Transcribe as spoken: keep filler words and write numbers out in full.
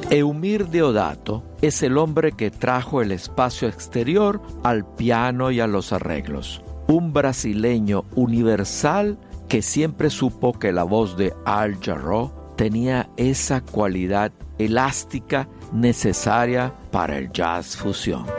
Eumir Deodato es el hombre que trajo el espacio exterior al piano y a los arreglos. Un brasileño universal que siempre supo que la voz de Al Jarreau tenía esa cualidad elástica necesaria para el jazz fusión.